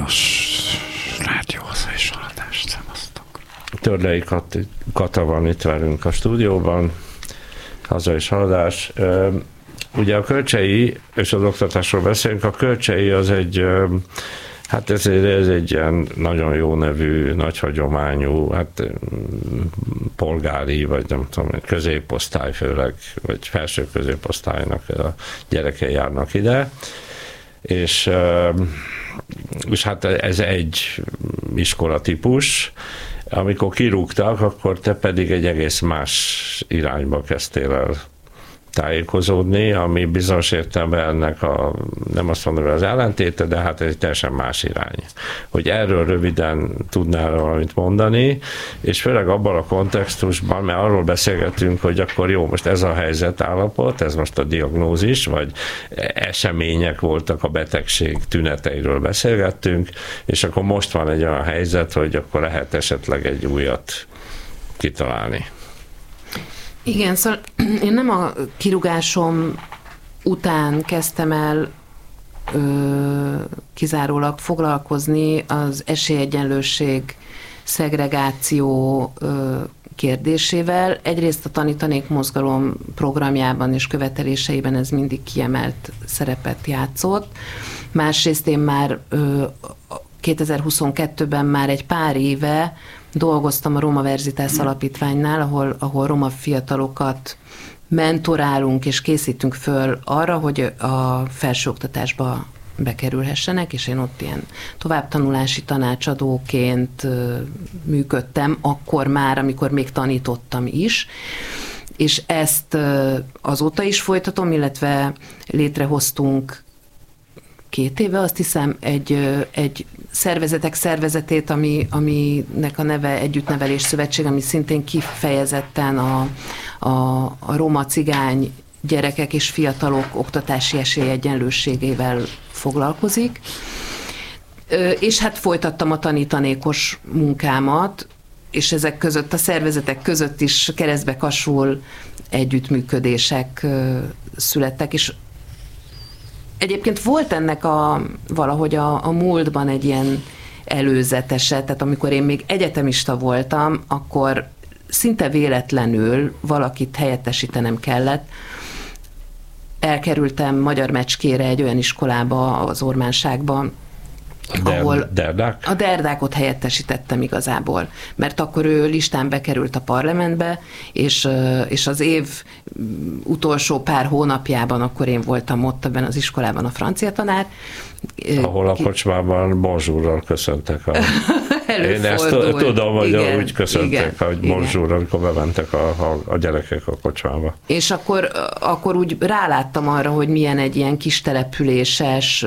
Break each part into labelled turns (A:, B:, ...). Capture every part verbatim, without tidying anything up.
A: János rádióhoz és haladást, szevasztok.
B: Törlei Kata van itt velünk a stúdióban, haza és haladás. Ugye a Kölcsei, és az oktatásról beszélünk, a Kölcsei az egy, hát ez, ez egy ilyen nagyon jó nevű, nagy hagyományú, hát polgári, vagy nem tudom, középosztály főleg, vagy felső középosztálynak a gyerekei járnak ide, és, és hát ez egy iskolatípus. Amikor kirúgtak, akkor te pedig egy egész más irányba kezdtél el tájékozódni, ami bizonyos értelemben ennek a, nem azt mondom, hogy az ellentéte, de hát egy teljesen más irány. Hogy erről röviden tudnál valamit mondani, és főleg abban a kontextusban, mert arról beszélgetünk, hogy akkor jó, most ez a helyzet állapot, ez most a diagnózis, vagy események voltak a betegség tüneteiről beszélgettünk, és akkor most van egy olyan helyzet, hogy akkor lehet esetleg egy újat kitalálni.
C: Igen, szóval én nem a kirúgásom után kezdtem el ö, kizárólag foglalkozni az esélyegyenlőség, szegregáció ö, kérdésével. Egyrészt a Tanítanék Mozgalom programjában és követeléseiben ez mindig kiemelt szerepet játszott. Másrészt én már ö, kétezer-huszonkettőben már egy pár éve dolgoztam a Roma Verzitas Alapítványnál, ahol, ahol roma fiatalokat mentorálunk és készítünk föl arra, hogy a felsőoktatásba bekerülhessenek, és én ott ilyen továbbtanulási tanácsadóként működtem, akkor már, amikor még tanítottam is, és ezt azóta is folytatom, illetve létrehoztunk két éve, azt hiszem, egy, egy szervezetek szervezetét, ami, aminek a neve Együttnevelés Szövetség, ami szintén kifejezetten a, a, a roma cigány gyerekek és fiatalok oktatási esélyegyenlőségével foglalkozik. És hát folytattam a tanítanékos munkámat, és ezek között, a szervezetek között is keresztbe kasul együttműködések születtek, és egyébként volt ennek a, valahogy a, a múltban egy ilyen előzetese, tehát amikor én még egyetemista voltam, akkor szinte véletlenül valakit helyettesítenem kellett. Elkerültem Magyar Mecskére egy olyan iskolába, az Ormánságban,
B: Der,
C: ahol
B: Derdák?
C: A Derdákot helyettesítettem igazából, mert akkor ő listán bekerült a parlamentbe, és, és az év utolsó pár hónapjában akkor én voltam ott ebben az iskolában a francia tanár.
B: Ahol a kocsmában bonjourral köszöntek. A... Én ezt tudom, hogy igen, úgy köszöntek, igen, hogy bonjourral, amikor bementek a, a, a gyerekek a kocsmába.
C: És akkor, akkor úgy ráláttam arra, hogy milyen egy ilyen kis településes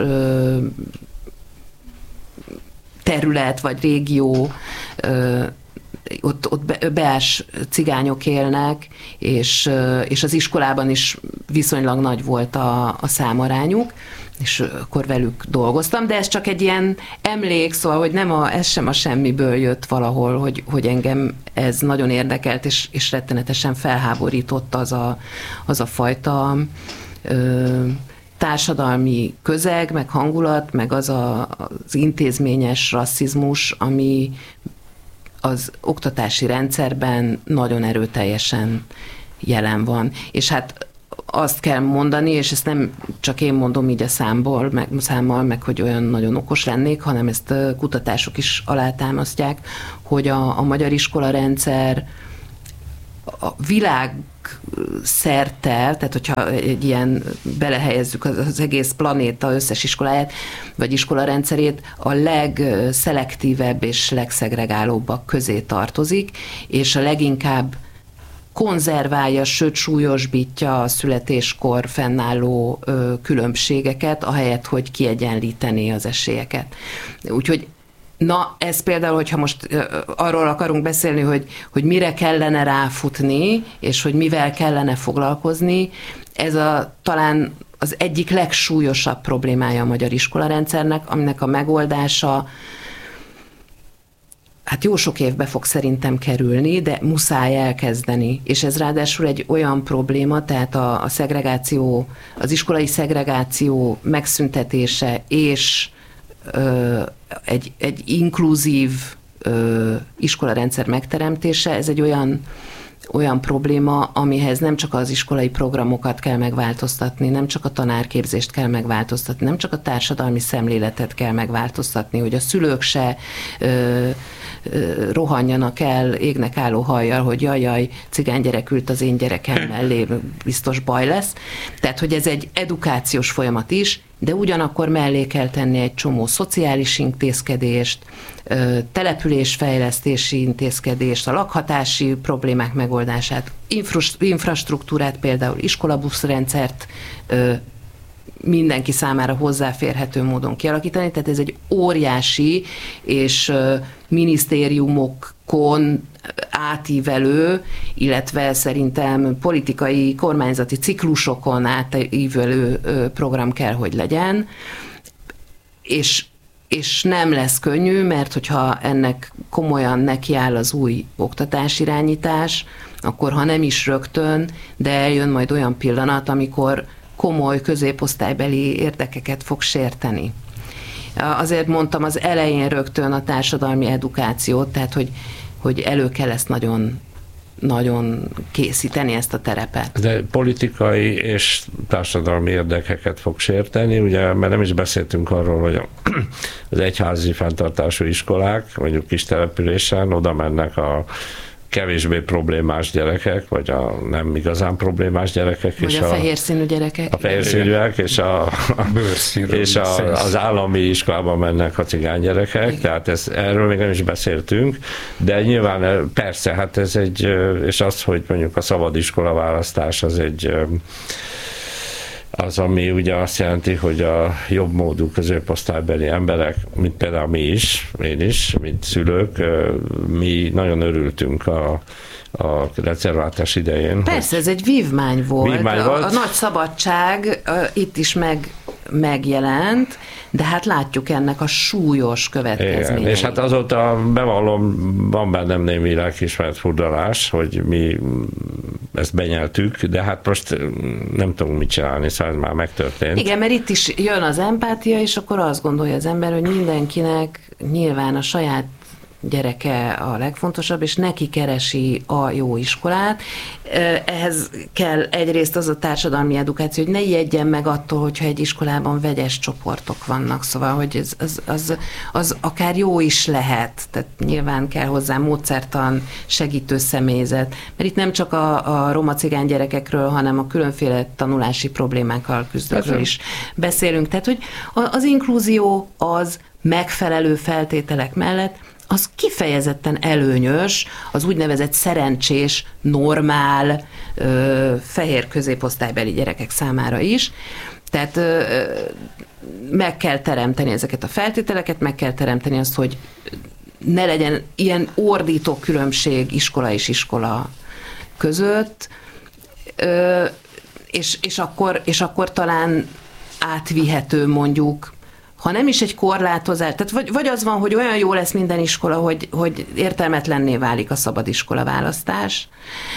C: terület vagy régió, ott, ott beás cigányok élnek, és, és az iskolában is viszonylag nagy volt a, a számarányuk, és akkor velük dolgoztam, de ez csak egy ilyen emlék, szóval, hogy nem a, ez sem a semmiből jött valahol, hogy, hogy engem ez nagyon érdekelt, és, és rettenetesen felháborított az a, az a fajta ö, társadalmi közeg, meg hangulat, meg az a, az intézményes rasszizmus, ami az oktatási rendszerben nagyon erőteljesen jelen van. És hát azt kell mondani, és ezt nem csak én mondom így a számból, meg, számmal, meg hogy olyan nagyon okos lennék, hanem ezt kutatások is alátámasztják, hogy a, a magyar iskolarendszer a világ szerte, tehát hogyha egy ilyen belehelyezzük az, az egész planéta összes iskoláját, vagy iskolarendszerét, a legszelektívebb és legszegregálóbbak közé tartozik, és a leginkább konzerválja, sőt súlyosbítja a születéskor fennálló ö, különbségeket, ahelyett, hogy kiegyenlítené az esélyeket. Úgyhogy na, ez például, hogyha most arról akarunk beszélni, hogy, hogy mire kellene ráfutni, és hogy mivel kellene foglalkozni, ez a talán az egyik legsúlyosabb problémája a magyar iskolarendszernek, aminek a megoldása hát jó sok évbe fog szerintem kerülni, de muszáj elkezdeni. És ez ráadásul egy olyan probléma, tehát a, a szegregáció, az iskolai szegregáció megszüntetése és egy, egy inkluzív iskolarendszer megteremtése, ez egy olyan olyan probléma, amihez nem csak az iskolai programokat kell megváltoztatni, nem csak a tanárképzést kell megváltoztatni, nem csak a társadalmi szemléletet kell megváltoztatni, hogy a szülők se ö, ö, rohanjanak el égnek álló hajjal, hogy jaj, jaj, cigánygyerek ült az én gyerekem mellé, biztos baj lesz. Tehát, hogy ez egy edukációs folyamat is, de ugyanakkor mellé kell tenni egy csomó szociális intézkedést, településfejlesztési intézkedést, a lakhatási problémák megoldását, infrastruktúrát, például iskolabuszrendszert mindenki számára hozzáférhető módon kialakítani. Tehát ez egy óriási és minisztériumokon átívelő, illetve szerintem politikai, kormányzati ciklusokon átívelő program kell, hogy legyen, és, és nem lesz könnyű, mert hogyha ennek komolyan nekiáll az új oktatásirányítás, akkor ha nem is rögtön, de eljön majd olyan pillanat, amikor komoly középosztálybeli érdekeket fog sérteni. Azért mondtam az elején rögtön a társadalmi edukációt, tehát hogy, hogy elő kell ezt nagyon, nagyon készíteni, ezt a terepet.
B: De politikai és társadalmi érdekeket fog sérteni, ugye, mert nem is beszéltünk arról, hogy az egyházi fenntartású iskolák, mondjuk kis településen, oda mennek a kevésbé problémás gyerekek, vagy a nem igazán problémás gyerekek.
C: Vagy
B: és
C: a, a fehér színű gyerekek.
B: A fehér színűek, és, a, a, és a, az állami iskolában mennek a cigány gyerekek, igen. Tehát ez, erről még nem is beszéltünk, de nyilván persze, hát ez egy, és az, hogy mondjuk a szabad iskola választás az egy az, ami ugye azt jelenti, hogy a jobb módú középosztálybeli emberek, mint például mi is, én is, mint szülők, mi nagyon örültünk a, a rendszerváltás idején.
C: Persze, hogy ez egy vívmány volt.
B: Vívmány volt.
C: A, a nagy szabadság itt is meg, megjelent, de hát látjuk ennek a súlyos következményeit.
B: Igen, és hát azóta bevallom, van bennem némi lelkiismeret furdalás, hogy mi ezt benyeltük, de hát most nem tudunk mit csinálni, szóval ez már megtörtént.
C: Igen, mert itt is jön az empátia, és akkor azt gondolja az ember, hogy mindenkinek nyilván a saját gyereke a legfontosabb, és neki keresi a jó iskolát. Ehhez kell egyrészt az a társadalmi edukáció, hogy ne ijedjen meg attól, hogyha egy iskolában vegyes csoportok vannak, szóval, hogy ez, az, az, az akár jó is lehet, tehát nyilván kell hozzá módszertan, segítő személyzet, mert itt nem csak a, a roma cigány gyerekekről, hanem a különféle tanulási problémákkal küzdőkről is beszélünk. Tehát, hogy az inkluzió az megfelelő feltételek mellett az kifejezetten előnyös az úgynevezett szerencsés, normál, ö, fehér középosztálybeli gyerekek számára is. Tehát ö, meg kell teremteni ezeket a feltételeket, meg kell teremteni azt, hogy ne legyen ilyen ordító különbség iskola és iskola között, ö, és, és, akkor, és akkor talán átvihető mondjuk, ha nem is egy korlátozás, tehát vagy, vagy az van, hogy olyan jó lesz minden iskola, hogy, hogy értelmetlenné válik a szabadiskola választás,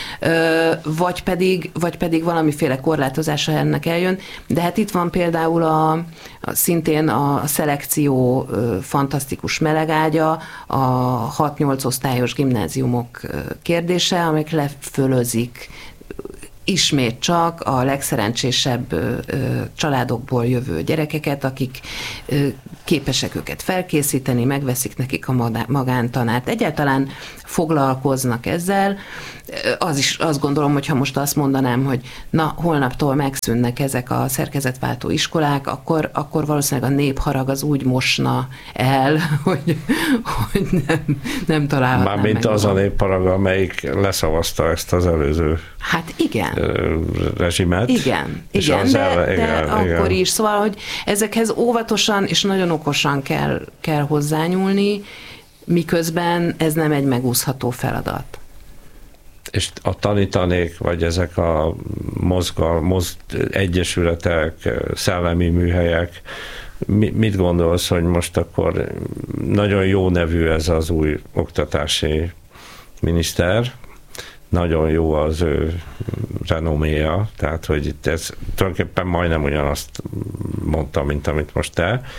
C: vagy pedig, vagy pedig valamiféle korlátozása ennek eljön, de hát itt van például a, a szintén a szelekció fantasztikus melegágya, a hat-nyolc osztályos gimnáziumok kérdése, amik lefölözik ismét csak a legszerencsésebb ö, ö, családokból jövő gyerekeket, akik ö, képesek őket felkészíteni, megveszik nekik a magántanárt. Egyáltalán foglalkoznak ezzel. Az is azt gondolom, hogy ha most azt mondanám, hogy na, holnaptól megszűnnek ezek a szerkezetváltó iskolák, akkor, akkor valószínűleg a népharag az úgy mosna el, hogy, hogy nem, nem találhatnám meg.
B: Mármint az a népharag, amelyik leszavazta ezt az előző
C: hát igen.
B: rezsimet.
C: Igen, igen, de, el, de igen, akkor igen. is. Szóval, hogy ezekhez óvatosan és nagyon okosan kell, kell hozzányúlni, miközben ez nem egy megúszható feladat.
B: És a tanítanék, vagy ezek a mozgal, moz, egyesületek, szellemi műhelyek, mi, mit gondolsz, hogy most akkor nagyon jó nevű ez az új oktatási miniszter, nagyon jó az ő renoméja, tehát hogy itt ez tulajdonképpen majdnem ugyanazt mondta, mint amit most te,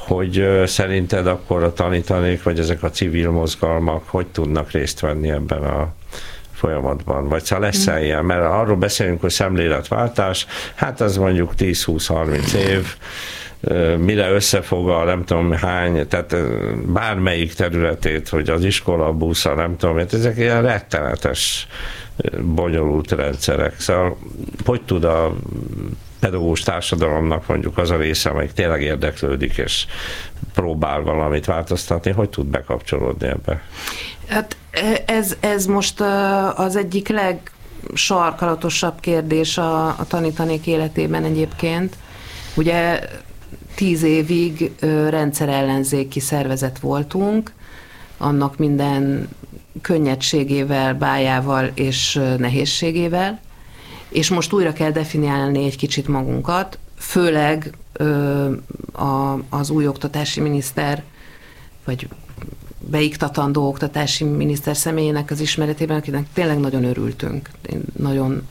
B: hogy szerinted akkor a tanítanék, vagy ezek a civil mozgalmak hogy tudnak részt venni ebben a folyamatban, vagy szóval lesz mm. ilyen, mert arról beszélünk, hogy szemléletváltás, hát az mondjuk tíz-húsz-harminc év, mire összefogal, nem tudom hány, tehát bármelyik területét, hogy az iskola, busza, nem tudom, ezek ilyen rettenetes, bonyolult rendszerek. Szóval hogy tud a pedagógus társadalomnak mondjuk az a része, amelyik tényleg érdeklődik, és próbál valamit változtatni, hogy tud bekapcsolódni ebbe?
C: Hát ez, ez most az egyik legsarkalatosabb kérdés a, a tanítanék életében egyébként. Ugye tíz évig rendszerellenzéki szervezet voltunk, annak minden könnyedségével, bájával és nehézségével, és most újra kell definiálni egy kicsit magunkat, főleg ö, a, az új oktatási miniszter, vagy beiktatandó oktatási miniszter személyének az ismeretében, akinek tényleg nagyon örültünk. Én nagyon,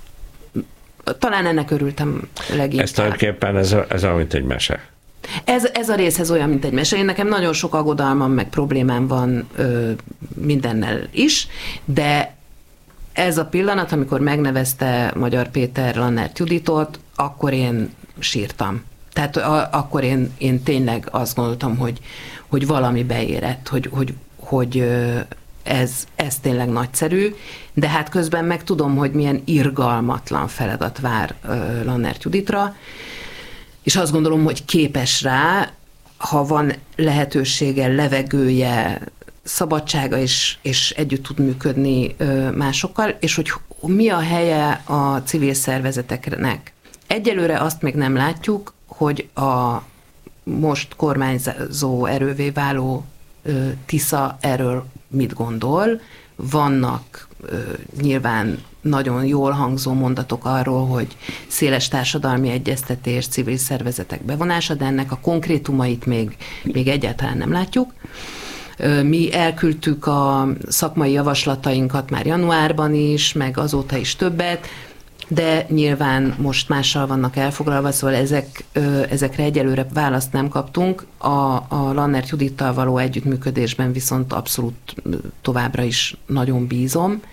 C: talán ennek örültem leginkább.
B: Ez tulajdonképpen ez, ez olyan, mint egy mese.
C: Ez, ez a részhez olyan, mint egy mese. Én nekem nagyon sok aggodalmam, meg problémám van ö, mindennel is, de ez a pillanat, amikor megnevezte Magyar Péter Lannert Juditot, akkor én sírtam. Tehát a, akkor én, én tényleg azt gondoltam, hogy, hogy valami beérett, hogy, hogy, hogy ez, ez tényleg nagyszerű, de hát közben meg tudom, hogy milyen irgalmatlan feladat vár Lannert Juditra, és azt gondolom, hogy képes rá, ha van lehetősége, levegője, szabadsága is, és együtt tud működni másokkal, és hogy mi a helye a civil szervezeteknek. Egyelőre azt még nem látjuk, hogy a most kormányzó erővé váló Tisza erről mit gondol. Vannak nyilván nagyon jól hangzó mondatok arról, hogy széles társadalmi egyeztetés, civil szervezetek bevonása, de ennek a konkrétumait még, még egyáltalán nem látjuk. Mi elküldtük a szakmai javaslatainkat már januárban is, meg azóta is többet, de nyilván most mással vannak elfoglalva, szóval ezek, ezekre egyelőre választ nem kaptunk. A, a Lannert Judittal való együttműködésben viszont abszolút továbbra is nagyon bízom.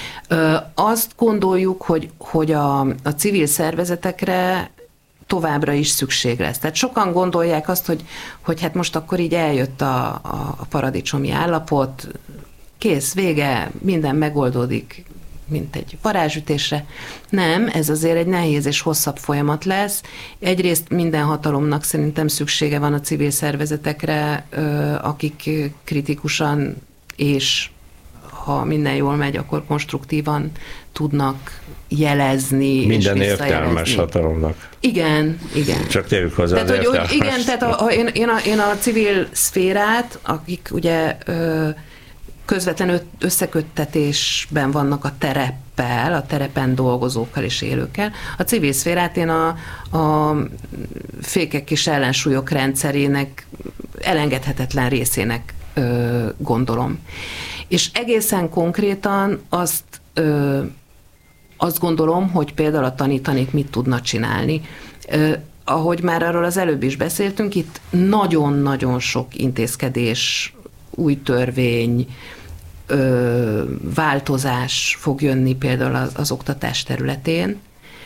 C: Azt gondoljuk, hogy, hogy a, a civil szervezetekre továbbra is szükség lesz. Tehát sokan gondolják azt, hogy, hogy hát most akkor így eljött a, a, a paradicsomi állapot, kész, vége, minden megoldódik, mint egy varázsütésre. Nem, ez azért egy nehéz és hosszabb folyamat lesz. Egyrészt minden hatalomnak szerintem szüksége van a civil szervezetekre, akik kritikusan és ha minden jól megy, akkor konstruktívan tudnak jelezni.
B: Minden értelmes hatalomnak.
C: Igen, igen.
B: Csak tegyük hozzá tehát, az
C: hogy, hogy igen, tehát a, a, én, én, a, én a civil szférát, akik ugye ö, közvetlen összeköttetésben vannak a tereppel, a terepen dolgozókkal és élőkkel, a civil szférát én a, a fékek és ellensúlyok rendszerének elengedhetetlen részének ö, gondolom. És egészen konkrétan azt, ö, azt gondolom, hogy például a tanítanék mit tudna csinálni. Ö, ahogy már arról az előbb is beszéltünk, itt nagyon-nagyon sok intézkedés, új törvény, ö, változás fog jönni például az, az oktatás területén,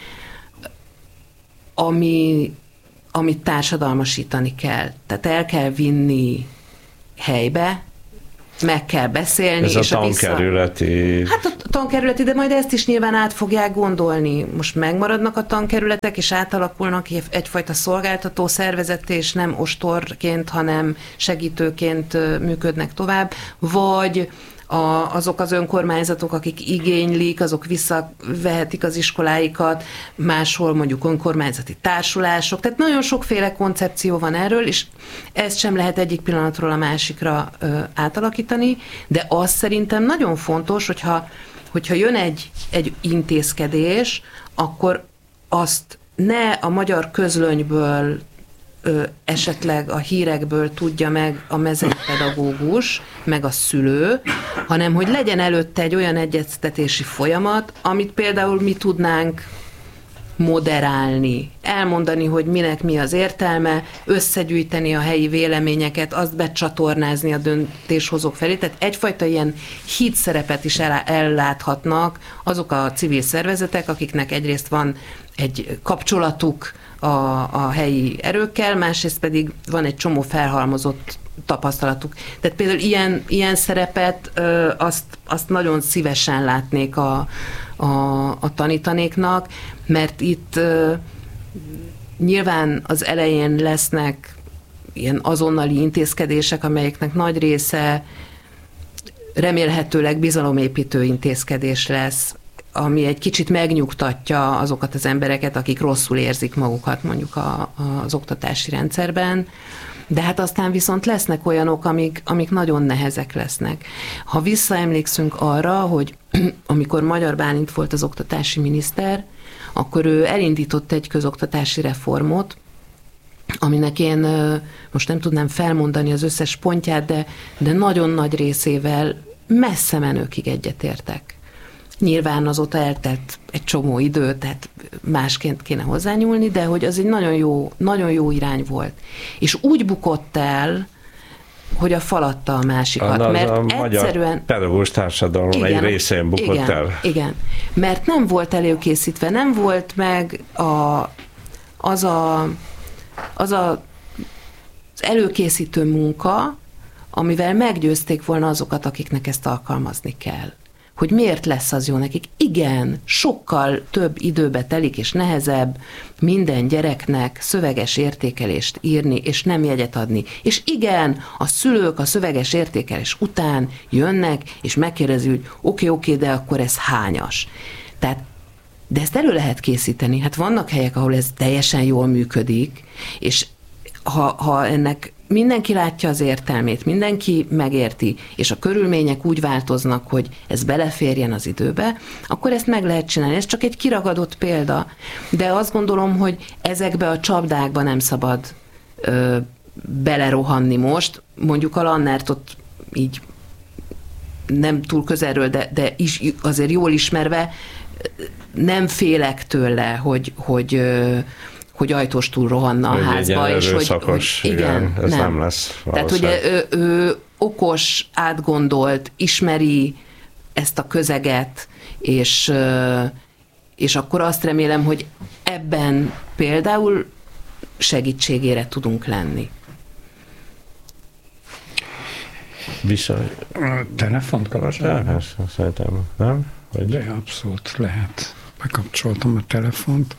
C: ami, amit társadalmasítani kell. Tehát el kell vinni helybe, meg kell beszélni.
B: Ez
C: és
B: a tankerületi...
C: Vissza... Hát a tankerületi, de majd ezt is nyilván át fogják gondolni. Most megmaradnak a tankerületek, és átalakulnak egyfajta szolgáltató szervezetté, és nem ostorként, hanem segítőként működnek tovább, vagy a, azok az önkormányzatok, akik igénylik, azok visszavehetik az iskoláikat, máshol mondjuk önkormányzati társulások, tehát nagyon sokféle koncepció van erről, és ezt sem lehet egyik pillanatról a másikra ö, átalakítani, de az szerintem nagyon fontos, hogyha, hogyha jön egy, egy intézkedés, akkor azt ne a magyar közlönyből Ö, esetleg a hírekből tudja meg a mezőpedagógus, meg a szülő, hanem hogy legyen előtte egy olyan egyeztetési folyamat, amit például mi tudnánk moderálni, elmondani, hogy minek mi az értelme, összegyűjteni a helyi véleményeket, azt becsatornázni a döntéshozók felé. Tehát egyfajta ilyen hídszerepet is elláthatnak azok a civil szervezetek, akiknek egyrészt van egy kapcsolatuk a, a helyi erőkkel, másrészt pedig van egy csomó felhalmozott tapasztalatuk. Tehát például ilyen, ilyen szerepet ö, azt, azt nagyon szívesen látnék a, a, a tanítanéknak, mert itt ö, nyilván az elején lesznek ilyen azonnali intézkedések, amelyeknek nagy része remélhetőleg bizalomépítő intézkedés lesz, ami egy kicsit megnyugtatja azokat az embereket, akik rosszul érzik magukat mondjuk a, az oktatási rendszerben, de hát aztán viszont lesznek olyanok, amik, amik nagyon nehezek lesznek. Ha visszaemlékszünk arra, hogy amikor Magyar Bálint volt az oktatási miniszter, akkor ő elindított egy közoktatási reformot, aminek én most nem tudnám felmondani az összes pontját, de, de nagyon nagy részével messze menőkig egyetértek. Nyilván azóta eltelt egy csomó idő, tehát másként kéne hozzányúlni, de hogy az egy nagyon jó, nagyon jó irány volt. És úgy bukott el, hogy a falatta a másikat.
B: Az
C: mert
B: a
C: egyszerűen...
B: magyar pedagógus társadalom igen, egy részén bukott
C: igen,
B: el.
C: Igen, mert nem volt előkészítve, nem volt meg a, az, a, az a, az előkészítő munka, amivel meggyőzték volna azokat, akiknek ezt alkalmazni kell. Hogy miért lesz az jó nekik. Igen, sokkal több időbe telik és nehezebb minden gyereknek szöveges értékelést írni, és nem jegyet adni. És igen, a szülők a szöveges értékelés után jönnek, és megkérdezik, hogy oké, oké, de akkor ez hányas. Tehát, de ezt elő lehet készíteni. Hát vannak helyek, ahol ez teljesen jól működik, és ha, ha ennek mindenki látja az értelmét, mindenki megérti, és a körülmények úgy változnak, hogy ez beleférjen az időbe, akkor ezt meg lehet csinálni. Ez csak egy kiragadott példa, de azt gondolom, hogy ezekbe a csapdákba nem szabad ö, belerohanni most. Mondjuk a Lannert így nem túl közelről, de, de is, azért jól ismerve, nem félek tőle, hogy, hogy ö, hogy ajtóstól rohanna a házba, és hogy,
B: szakos,
C: hogy igen,
B: igen, ez nem,
C: nem
B: lesz.
C: Tehát ugye ő, ő okos, átgondolt, ismeri ezt a közeget, és, és akkor azt remélem, hogy ebben például segítségére tudunk lenni.
B: Viszont...
D: Telefont kapcsolatban?
B: Szerintem, nem? Vagy?
D: De abszolút lehet. Bekapcsoltam a telefont.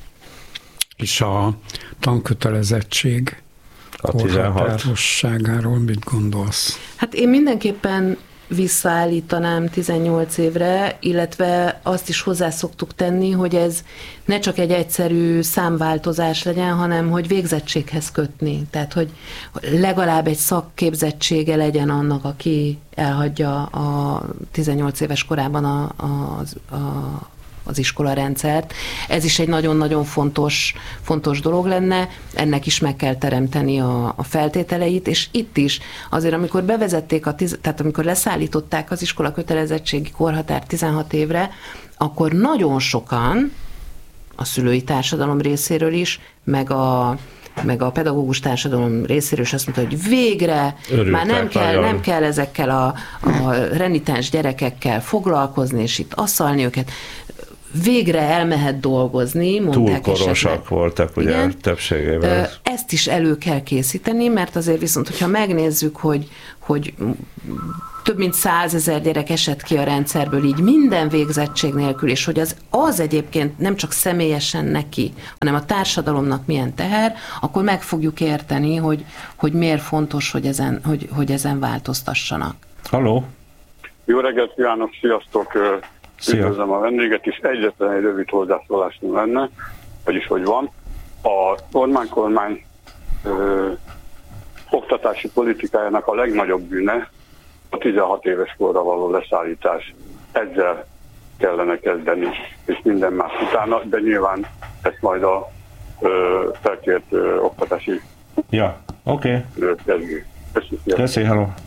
D: És a tankötelezettség korhatárosságáról mit gondolsz?
C: Hát én mindenképpen visszaállítanám tizennyolc évre, illetve azt is hozzá szoktuk tenni, hogy ez ne csak egy egyszerű számváltozás legyen, hanem hogy végzettséghez kötni. Tehát, hogy legalább egy szakképzettsége legyen annak, aki elhagyja a tizennyolc éves korában a, a, a az iskolarendszert. Ez is egy nagyon-nagyon fontos, fontos dolog lenne, ennek is meg kell teremteni a, a feltételeit, és itt is azért, amikor bevezették, a tiz, tehát amikor leszállították az iskola kötelezettségi korhatár tizenhat évre, akkor nagyon sokan a szülői társadalom részéről is, meg a meg a pedagógus társadalom részéről is azt mondta, hogy végre Örültek, már nem kell, nem kell ezekkel a, a renitens gyerekekkel foglalkozni, és itt asszalni őket. Végre elmehet dolgozni, mondták.
B: Túl korosak esetleg. Voltak, ugye, igen, többségében.
C: Ezt is elő kell készíteni, mert azért viszont, hogyha megnézzük, hogy, hogy több mint százezer gyerek esett ki a rendszerből így minden végzettség nélkül, és hogy az, az egyébként nem csak személyesen neki, hanem a társadalomnak milyen teher, akkor meg fogjuk érteni, hogy, hogy miért fontos, hogy ezen, hogy, hogy ezen változtassanak.
B: Halló!
E: Jó reggelt kívánok, sziasztok!
B: Szia.
E: Üdvözlöm a vendéget, és egyetlen egy rövid hozzászólásom lenne, vagyis hogy van. A Orbán kormány ö, oktatási politikájának a legnagyobb bűne a tizenhat éves korra való leszállítás. Ezzel kellene kezdeni, és minden más utána, de nyilván ezt majd a ö, felkért ö, oktatási
B: ja, oké.
E: Okay. kezdő. Köszönöm.
B: Köszönöm, halló.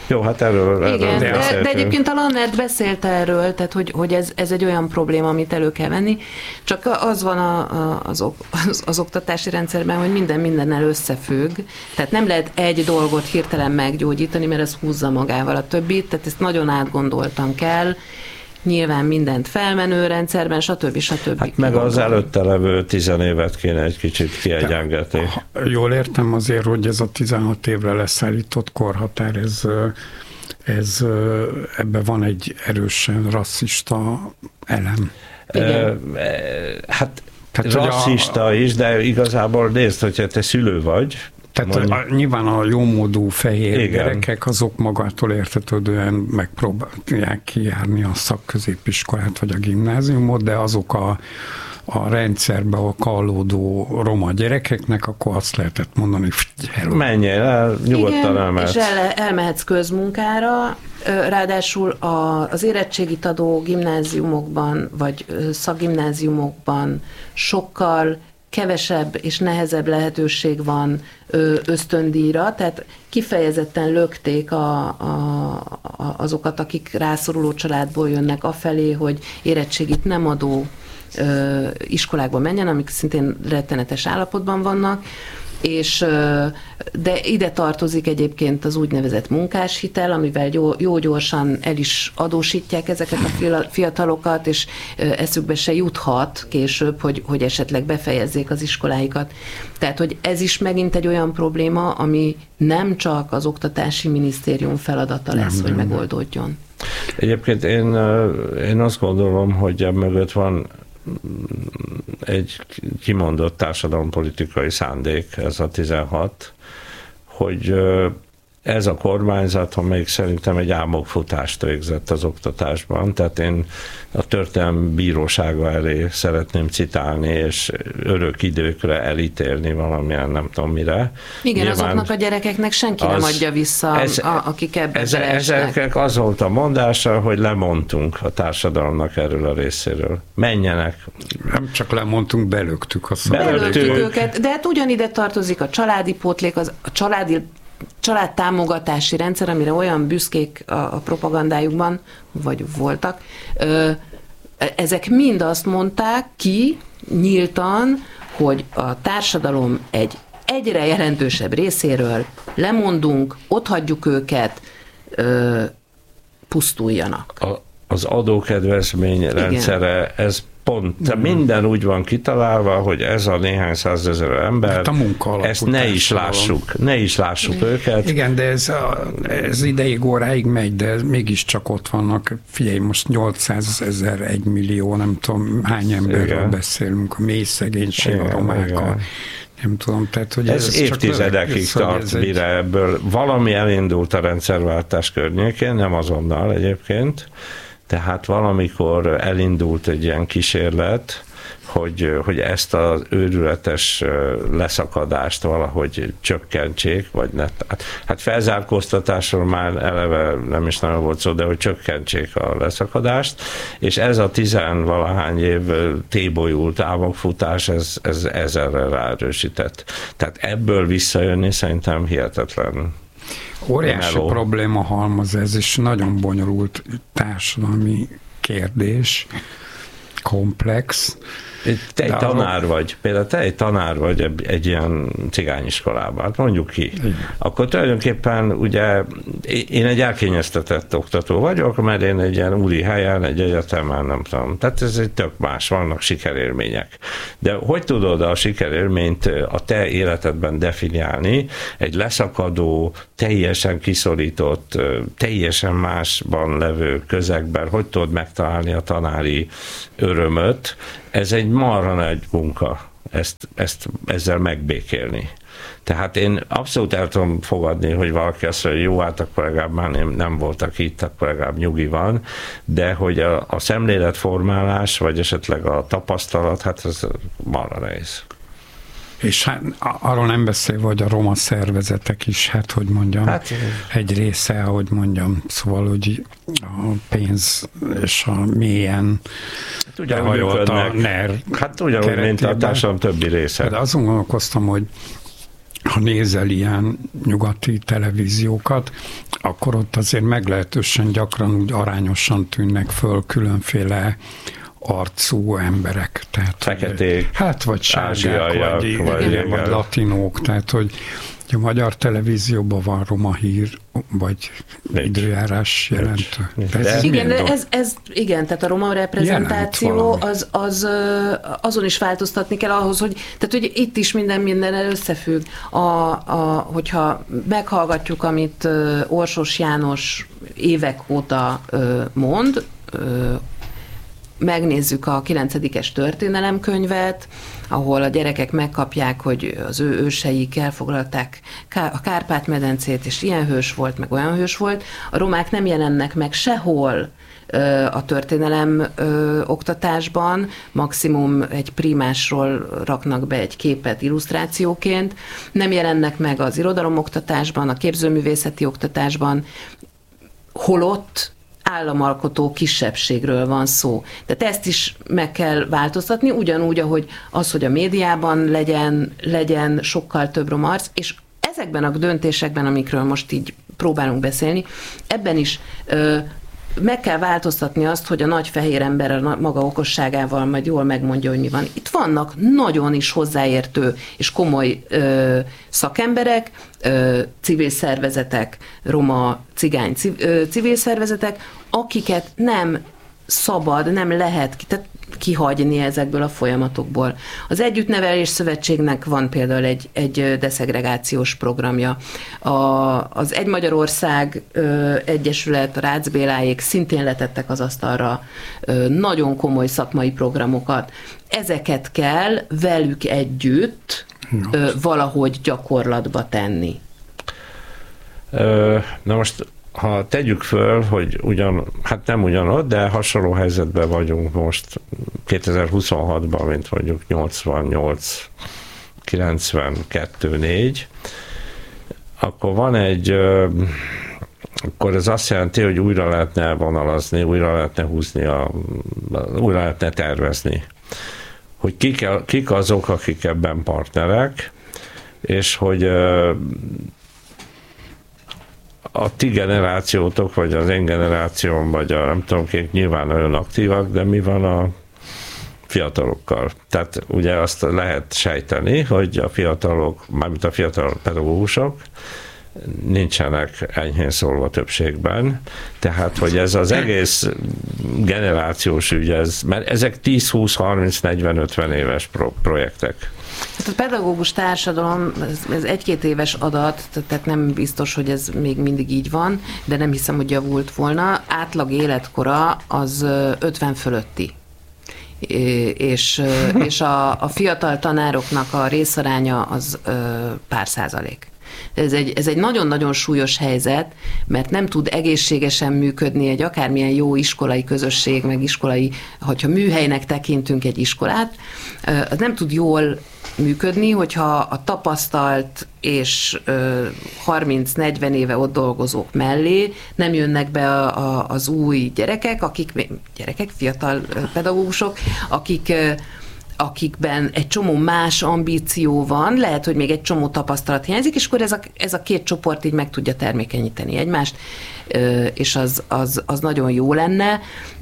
B: Jó, hát erről, erről
C: igen, de,
B: beszéltünk.
C: de egyébként a Lannert beszélt erről, tehát hogy, hogy ez, ez egy olyan probléma, amit elő kell venni. Csak az van a, a, az, az, az oktatási rendszerben, hogy minden mindennel összefügg. Tehát nem lehet egy dolgot hirtelen meggyógyítani, mert ez húzza magával a többit, tehát ezt nagyon átgondoltan kell. Nyilván mindent felmenő rendszerben, stb. stb.
B: Hát meg az előtte levő tizenévet kéne egy kicsit kiegyengetni.
D: Jól értem azért, hogy ez a tizenhat évre leszállított korhatár, ez, ez ebben van egy erősen rasszista elem.
C: Igen.
B: Hát
D: Tehát,
B: rasszista a... is, de igazából nézd, hogyha te szülő vagy,
D: Tehát a, nyilván a jómódú fehér
B: igen.
D: gyerekek azok magától értetődően megpróbálják kijárni a szakközépiskolát vagy a gimnáziumot, de azok a, a rendszerbe a kallódó roma gyerekeknek, akkor azt lehetett mondani, hogy
B: menjél el, nyugodtan
C: igen,
B: elmehetsz.
C: és el, elmehetsz közmunkára, ráadásul a, az érettségit adó gimnáziumokban, vagy szakgimnáziumokban sokkal kevesebb és nehezebb lehetőség van ösztöndíjra, tehát kifejezetten lökték a, a, a, azokat, akik rászoruló családból jönnek afelé, hogy érettségit nem adó ö, iskolákba menjen, amik szintén rettenetes állapotban vannak, és de ide tartozik egyébként az úgynevezett munkáshitel, amivel jó, jó gyorsan el is adósítják ezeket a fiatalokat, és eszükbe se juthat később, hogy, hogy esetleg befejezzék az iskoláikat. Tehát, hogy ez is megint egy olyan probléma, ami nem csak az Oktatási Minisztérium feladata lesz, nem, hogy nem. megoldódjon.
B: Egyébként én, én azt gondolom, hogy mögött van egy kimondott társadalompolitikai szándék, ez a tizenhat, hogy ez a kormányzat, amelyik szerintem egy álmokfutást végzett az oktatásban, tehát én a történelmi bírósága elé szeretném citálni, és örök időkre elítélni valamilyen nem tudom mire.
C: Igen,
B: nyilván
C: azoknak a gyerekeknek senki az, nem adja vissza, ez, a, akik ebben
B: ez, ezeknek az volt a mondása, hogy lemondtunk a társadalomnak erről a részéről. Menjenek.
D: Nem csak lemondtunk, belöktük a
C: szót. Belöktük őket, de hát ugyanide tartozik a családi pótlék, az, a családi családtámogatási rendszer, amire olyan büszkék a, a propagandájukban, vagy voltak, ö, ezek mind azt mondták ki nyíltan, hogy a társadalom egy egyre jelentősebb részéről lemondunk, otthagyjuk őket, ö, pusztuljanak.
B: A, az adókedvezmény rendszere, ez pont, mm. minden úgy van kitalálva, hogy ez a néhány százezer ember, hát a ezt ne is lássuk, ne is lássuk mm. őket.
D: Igen, de ez, ez ideig, óráig megy, de mégiscsak ott vannak. Figyelj, most nyolcszázezer, egy millió, nem tudom hány emberről igen. beszélünk, a mély szegénység, igen, a romákkal. Nem tudom, tehát, hogy
B: ez, ez évtizedekig csak tart, ez mire egy... ebből valami elindult a rendszerváltás környékén, nem azonnal egyébként, tehát valamikor elindult egy ilyen kísérlet, hogy, hogy ezt az őrületes leszakadást valahogy csökkentsék, vagy ne. Hát felzárkóztatásról már eleve nem is nagyon volt szó, de hogy csökkentsék a leszakadást, és ez a tizenvalahány év tébolyult álmokfutás, ez, ez ezerre ráerősített. Tehát ebből visszajönni szerintem hihetetlen.
D: Óriási meló. Probléma halmaz ez, és nagyon bonyolult társadalmi kérdés, komplex.
B: Te egy tanár vagy, például te egy tanár vagy egy, egy ilyen cigányiskolában, mondjuk ki. Igen. Akkor tulajdonképpen ugye én egy elkényeztetett oktató vagyok, mert én egy ilyen úri helyen, egy egyetemen, nem tudom. Tehát ez egy tök más, vannak sikerélmények. De hogy tudod a sikerélményt a te életedben definiálni? Egy leszakadó, teljesen kiszorított, teljesen másban levő közegben, hogy tudod megtalálni a tanári örömöt? Ez egy marha nagy munka, ezt, ezt ezzel megbékélni. Tehát én abszolút el tudom fogadni, hogy valaki azt mondja, hogy jó, hát akkor legalább már nem, nem voltak itt, akkor legalább nyugi van, de hogy a, a szemléletformálás, vagy esetleg a tapasztalat, hát ez marha nehéz.
D: És hát arról nem beszélve, hogy a roma szervezetek is, hát hogy mondjam, hát, egy része, hogy mondjam, szóval, hogy a pénz és a mélyen behajolt a NER
B: Hát ugyanúgy, mint a társadalom többi része.
D: De azon gondolkoztam, hogy ha nézel ilyen nyugati televíziókat, akkor ott azért meglehetősen gyakran úgy arányosan tűnnek föl különféle arcú emberek. Tehát,
B: feketék,
D: hát vagy sárgák, vagy,
B: vagy,
D: igen, vagy latinók, tehát hogy a magyar televízióban van roma hír, vagy időjárás jelentő.
C: Ez igen, ez, ez, igen, tehát a roma reprezentáció az, az, azon is változtatni kell ahhoz, hogy, tehát hogy itt is minden mindennel összefügg. A, a, hogyha meghallgatjuk, amit Orsos János évek óta mond, megnézzük a kilencedikes történelemkönyvet, ahol a gyerekek megkapják, hogy az ő őseik elfoglalták a Kárpát-medencét, és ilyen hős volt, meg olyan hős volt. A romák nem jelennek meg sehol a történelem ö, oktatásban, maximum egy primásról raknak be egy képet illusztrációként, nem jelennek meg az irodalomoktatásban, a képzőművészeti oktatásban, holott államalkotó kisebbségről van szó. Tehát ezt is meg kell változtatni, ugyanúgy, ahogy az, hogy a médiában legyen, legyen sokkal több roma arc, és ezekben a döntésekben, amikről most így próbálunk beszélni, ebben is ö, meg kell változtatni azt, hogy a nagy fehér ember a maga okosságával majd jól megmondja, hogy mi van. Itt vannak nagyon is hozzáértő és komoly ö, szakemberek, ö, civil szervezetek, roma, cigány civil szervezetek, akiket nem szabad, nem lehet tehát kihagyni ezekből a folyamatokból. Az Együttnevelés Szövetségnek van például egy, egy deszegregációs programja. A, az Egy Magyarország ö, Egyesület, a Rácz Béláék szintén letettek az asztalra ö, nagyon komoly szakmai programokat. Ezeket kell velük együtt ö, valahogy gyakorlatba tenni.
B: Ö, na most ha tegyük föl, hogy ugyan, hát nem ugyanott, de hasonló helyzetben vagyunk most kétezer-huszonhatban, mint mondjuk nyolcvannyolc, kilencvenkettő, négy, akkor van egy, akkor ez azt jelenti, hogy újra lehetne elvonalazni, újra lehetne húzni, a, újra lehetne tervezni. Hogy kik, kik azok, akik ebben partnerek, és hogy a ti generációtok, vagy az én generációm, vagy a nem tudom kik, nyilván nagyon aktívak, de mi van a fiatalokkal? Tehát ugye azt lehet sejteni, hogy a fiatalok, mármint a fiatal pedagógusok nincsenek enyhén szólva többségben, tehát hogy ez az egész generációs ügy, ez, mert ezek tíz, húsz, harminc, negyven, ötven éves pro- projektek.
C: Hát a pedagógus társadalom, ez, ez egy-két éves adat, tehát nem biztos, hogy ez még mindig így van, de nem hiszem, hogy javult volna. Átlag életkora az ötven fölötti. És, és a, a fiatal tanároknak a részaránya az pár százalék. Ez egy, ez egy nagyon-nagyon súlyos helyzet, mert nem tud egészségesen működni egy akármilyen jó iskolai közösség, meg iskolai, hogyha műhelynek tekintünk egy iskolát, az nem tud jól működni, hogyha a tapasztalt és harminc-negyven éve ott dolgozók mellé nem jönnek be a, a, az új gyerekek, akik, gyerekek, fiatal pedagógusok, akik akikben egy csomó más ambíció van, lehet, hogy még egy csomó tapasztalat hiányzik, és akkor ez a, ez a két csoport így meg tudja termékenyíteni egymást, és az, az, az nagyon jó lenne.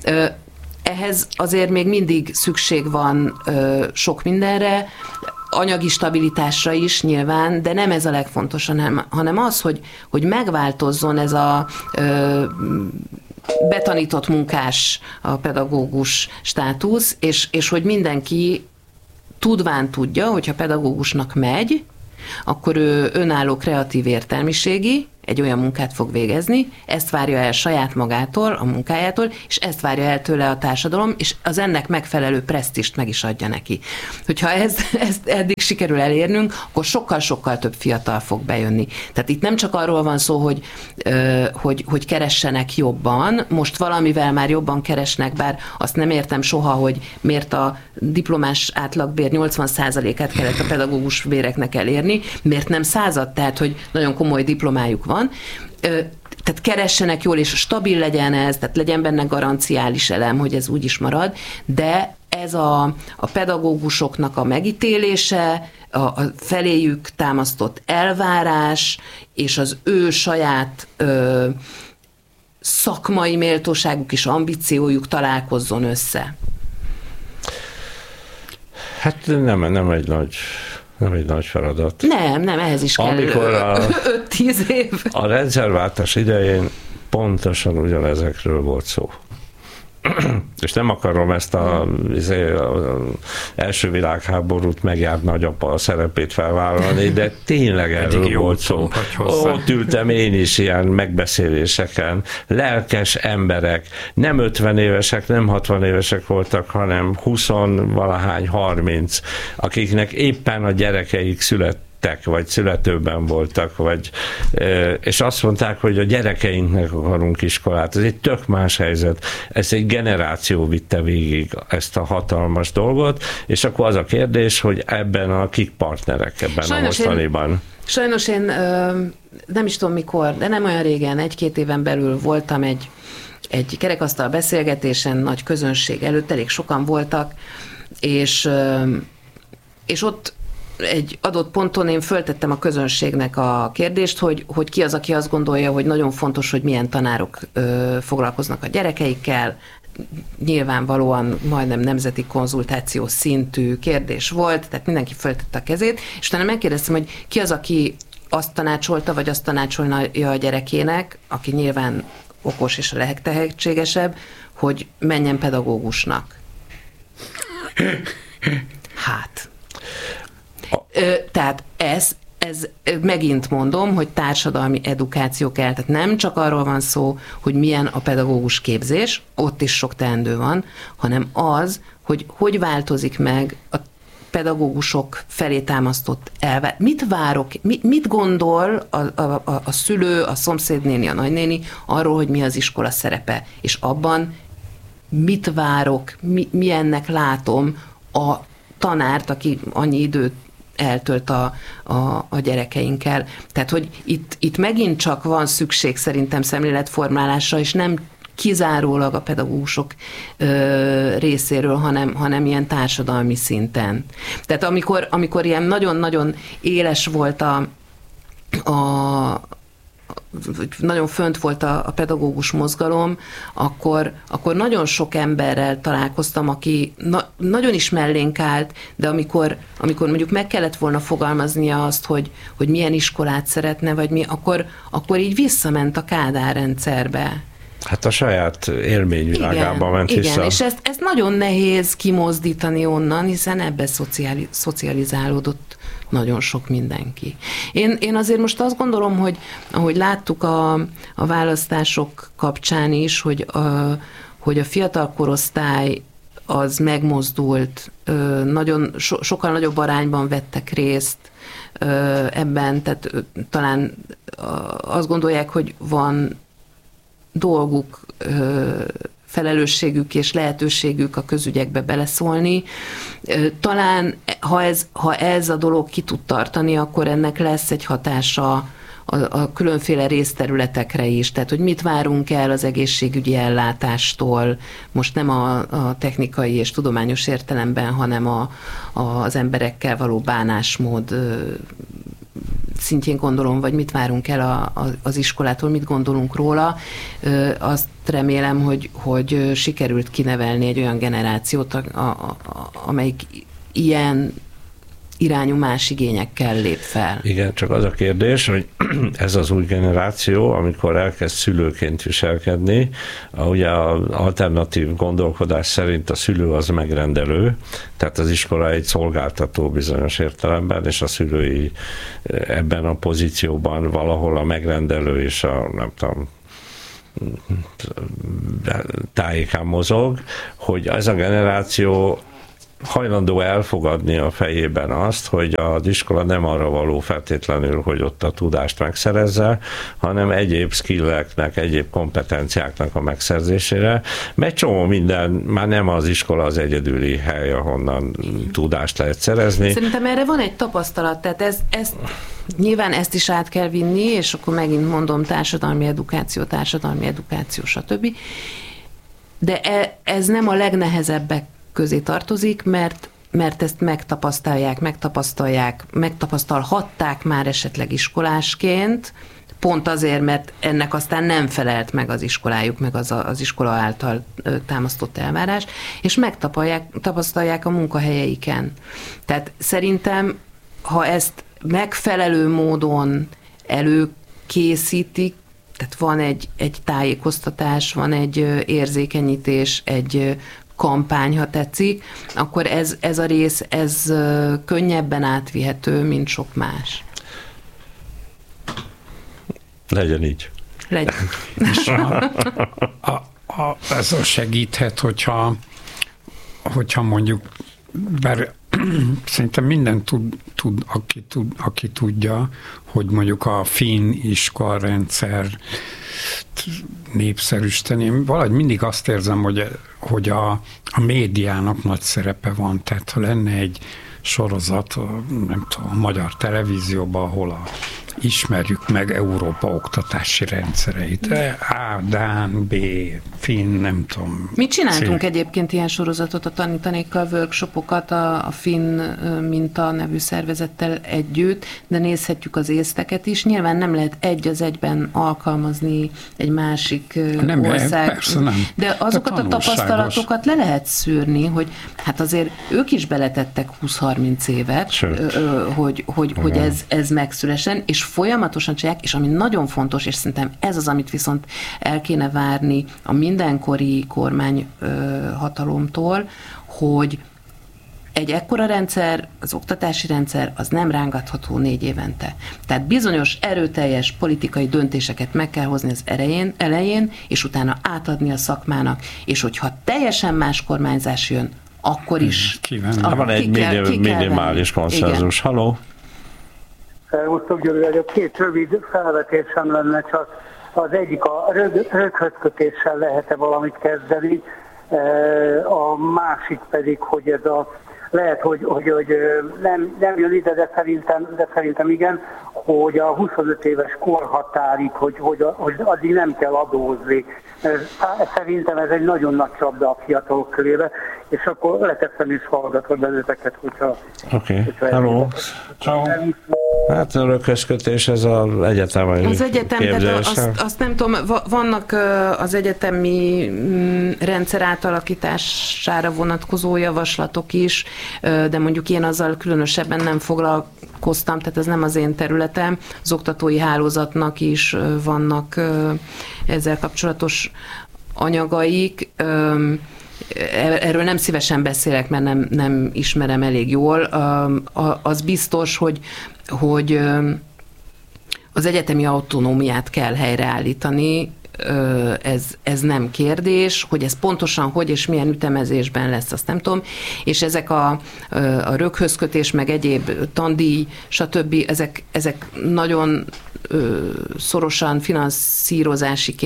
C: Ehhez azért még mindig szükség van sok mindenre, anyagi stabilitásra is nyilván, de nem ez a legfontosabb, hanem, hanem az, hogy, hogy megváltozzon ez a betanított munkás, a pedagógus státusz, és, és hogy mindenki tudván tudja, hogyha pedagógusnak megy, akkor ő önálló kreatív értelmiségi, egy olyan munkát fog végezni, ezt várja el saját magától, a munkájától, és ezt várja el tőle a társadalom, és az ennek megfelelő presztist meg is adja neki. Hogyha ez, ezt eddig sikerül elérnünk, akkor sokkal-sokkal több fiatal fog bejönni. Tehát itt nem csak arról van szó, hogy, hogy, hogy keressenek jobban, most valamivel már jobban keresnek, bár azt nem értem soha, hogy miért a diplomás átlagbér nyolcvan százalékát kellett a pedagógus béreknek elérni, miért nem század, tehát hogy nagyon komoly diplomájuk van, van, tehát keressenek jól, és stabil legyen ez, tehát legyen benne garanciális elem, hogy ez úgy is marad, de ez a, a pedagógusoknak a megítélése, a, a feléjük támasztott elvárás és az ő saját ö, szakmai méltóságuk és ambíciójuk találkozzon össze?
B: Hát nem, nem egy nagy... Nem egy nagy feladat.
C: Nem, nem, ehhez is kell öt-tíz év.
B: A rendszerváltás idején pontosan ugyanezekről volt szó. És nem akarom ezt a, az első világháborút megjárt nagyapa a szerepét felvállalni, de tényleg erről volt szó. Ott ültem én is ilyen megbeszéléseken, lelkes emberek, nem ötven évesek, nem hatvan évesek voltak, hanem húsz-valahány, harminc, akiknek éppen a gyerekeik születtek, vagy születőben voltak, vagy, és azt mondták, hogy a gyerekeinknek akarunk iskolát. Ez egy tök más helyzet. Ez egy generáció vitte végig ezt a hatalmas dolgot, és akkor az a kérdés, hogy ebben a kik partnerek ebben sajnos a mostaniban.
C: Én, sajnos én nem is tudom mikor, de nem olyan régen, egy-két éven belül voltam egy, egy kerekasztal beszélgetésen, nagy közönség előtt, elég sokan voltak, és, és ott egy adott ponton én föltettem a közönségnek a kérdést, hogy, hogy ki az, aki azt gondolja, hogy nagyon fontos, hogy milyen tanárok ö, foglalkoznak a gyerekeikkel. Nyilvánvalóan majdnem nemzeti konzultáció szintű kérdés volt, tehát mindenki föltette a kezét, és utána megkérdeztem, hogy ki az, aki azt tanácsolta, vagy azt tanácsolja a gyerekének, aki nyilván okos és a legtehetségesebb, hogy menjen pedagógusnak. Hát... Tehát ez, ez megint mondom, hogy társadalmi edukáció kell. Tehát nem csak arról van szó, hogy milyen a pedagógus képzés, ott is sok teendő van, hanem az, hogy hogy változik meg a pedagógusok felé támasztott elve. Mit várok, mit, mit gondol a, a, a, a szülő, a szomszédnéni, a nagynéni arról, hogy mi az iskola szerepe, és abban mit várok, mi, milyennek látom a tanárt, aki annyi időt eltölt a, a, a gyerekeinkkel. Tehát, hogy itt, itt megint csak van szükség szerintem szemléletformálásra, és nem kizárólag a pedagógusok ö, részéről, hanem, hanem ilyen társadalmi szinten. Tehát amikor, amikor ilyen nagyon-nagyon éles volt a, a nagyon fönt volt a, a pedagógus mozgalom, akkor, akkor nagyon sok emberrel találkoztam, aki na, nagyon is mellénk állt, de amikor, amikor mondjuk meg kellett volna fogalmaznia azt, hogy, hogy milyen iskolát szeretne, vagy mi, akkor, akkor így visszament a Kádár rendszerbe.
B: Hát a saját élményvilágába ment
C: igen,
B: vissza.
C: Igen, és ezt, ezt nagyon nehéz kimozdítani onnan, hiszen ebbe szociali, szocializálódott nagyon sok mindenki. Én, én azért most azt gondolom, hogy ahogy láttuk a, a választások kapcsán is, hogy a, hogy a fiatal korosztály az megmozdult, nagyon, so, sokkal nagyobb arányban vettek részt ebben, tehát talán azt gondolják, hogy van dolguk, felelősségük és lehetőségük a közügyekbe beleszólni. Talán, ha ez, ha ez a dolog ki tud tartani, akkor ennek lesz egy hatása a, a különféle részterületekre is. Tehát, hogy mit várunk el az egészségügyi ellátástól, most nem a, a technikai és tudományos értelemben, hanem a, a, az emberekkel való bánásmód szintjén gondolom, vagy mit várunk el a, a, az iskolától, mit gondolunk róla. Azt remélem, hogy, hogy sikerült kinevelni egy olyan generációt, a, a, a, amelyik ilyen irányú más igényekkel lép fel.
B: Igen, csak az a kérdés, hogy ez az új generáció, amikor elkezd szülőként viselkedni, ugye az alternatív gondolkodás szerint a szülő az megrendelő, tehát az iskola egy szolgáltató bizonyos értelemben, és a szülői ebben a pozícióban valahol a megrendelő és a, nem tudom, tájékán mozog, hogy ez a generáció hajlandó elfogadni a fejében azt, hogy az iskola nem arra való feltétlenül, hogy ott a tudást megszerezze, hanem egyéb skilleknek, egyéb kompetenciáknak a megszerzésére, mert csomó minden, már nem az iskola az egyedüli hely, ahonnan tudást lehet szerezni.
C: Szerintem erre van egy tapasztalat, tehát ez, ez nyilván ezt is át kell vinni, és akkor megint mondom társadalmi edukáció, társadalmi edukáció, stb. De ez nem a legnehezebbek közé tartozik, mert, mert ezt megtapasztalják, megtapasztalják, megtapasztalhatták már esetleg iskolásként, pont azért, mert ennek aztán nem felelt meg az iskolájuk, meg az, a, az iskola által támasztott elvárás, és megtapasztalják a munkahelyeiken. Tehát szerintem, ha ezt megfelelő módon előkészítik, tehát van egy, egy tájékoztatás, van egy érzékenyítés, egy kampány, ha tetszik, akkor ez, ez a rész, ez könnyebben átvihető, mint sok más.
B: Legyen így.
C: Legyen.
D: És a, a, a, ez segíthet, hogyha, hogyha mondjuk, bár szerintem minden tud, tud, aki, tud, aki tudja, hogy mondjuk a finn iskolarendszer népszerűsíteni. Valahogy mindig azt érzem, hogy, hogy a, a médiának nagy szerepe van. Tehát ha lenne egy sorozat, nem tudom, a magyar televízióban, ahol a ismerjük meg Európa oktatási rendszereit. A, Dán, B, Finn, nem tudom.
C: Mi csináltunk
D: C.
C: egyébként ilyen sorozatot a tanítanékkal, workshopokat a, a Finn Minta nevű szervezettel együtt, de nézhetjük az észteket is. Nyilván nem lehet egy az egyben alkalmazni egy másik
D: nem,
C: ország.
D: Persze nem.
C: De azokat a tapasztalatokat le lehet szűrni, hogy hát azért ők is beletettek húsz-harminc évet,
B: Sőt.
C: hogy, hogy, hogy ez, ez megszülesen, és folyamatosan csinálják, és ami nagyon fontos, és szerintem ez az, amit viszont el kéne várni a mindenkori kormány hatalomtól, hogy egy ekkora rendszer, az oktatási rendszer, az nem rángatható négy évente. Tehát bizonyos erőteljes politikai döntéseket meg kell hozni az elején, elején, és utána átadni a szakmának, és hogyha teljesen más kormányzás jön, akkor is.
D: Kívánom.
B: Van egy
C: kell,
B: minimális konszenzus. Halló?
F: Szervusztok, Gyuri vagyok. Két rövid felvetésem lenne, csak az egyik a rög, röghözkötéssel lehet-e valamit kezdeni, a másik pedig, hogy ez a lehet, hogy, hogy, hogy nem, nem jön ide, de szerintem, de szerintem igen, hogy a huszonöt éves korhatárig, hogy, hogy, hogy addig nem kell adózni. Szerintem ez egy nagyon nagy csapda a fiatalok körébe, és akkor leteszem is hallgatok benneteket, hogyha...
B: Oké, okay. Hello. Ciao. Hát a röghözkötés, ez az egyetem.
C: Az egyetem, tehát azt, azt nem tudom, vannak az egyetemi rendszer átalakítására vonatkozó javaslatok is, de mondjuk én azzal különösebben nem foglalkoztam, tehát ez nem az én területem. Az oktatói hálózatnak is vannak ezzel kapcsolatos anyagaik. Erről nem szívesen beszélek, mert nem, nem ismerem elég jól. Az biztos, hogy, hogy az egyetemi autonómiát kell helyreállítani, ez, ez nem kérdés, hogy ez pontosan hogy és milyen ütemezésben lesz, azt nem tudom, és ezek a, a röghözkötés, meg egyéb tandíj, stb. Ezek, ezek nagyon szorosan finanszírozási kérdések,